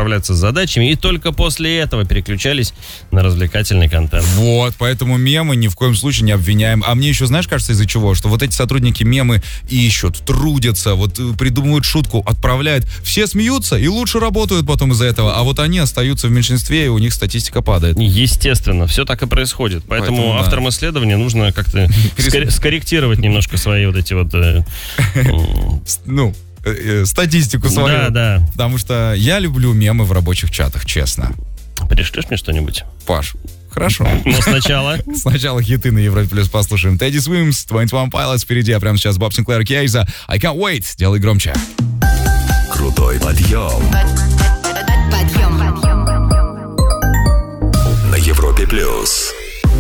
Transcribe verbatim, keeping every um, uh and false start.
справляться с задачами, и только после этого переключались на развлекательный контент. Вот, поэтому мемы ни в коем случае не обвиняем. А мне еще, знаешь, кажется, из-за чего? Что вот эти сотрудники мемы ищут, трудятся, вот придумывают шутку, отправляют. Все смеются и лучше работают потом из-за этого, а вот они остаются в меньшинстве, и у них статистика падает. Естественно, все так и происходит. Поэтому, Поэтому да. авторам исследования нужно как-то скорректировать немножко свои вот эти вот... Ну... статистику свою. Да, да. Потому что я люблю мемы в рабочих чатах, честно. Пришлешь мне что-нибудь? Паш, хорошо. Но сначала... Сначала хиты на Европе Плюс послушаем. Teddy Swims, двадцать один Pilots впереди, а прямо сейчас Боб Синклер Кейза. I can't wait. Делай громче. Крутой подъем. Подъем. На Европе Плюс.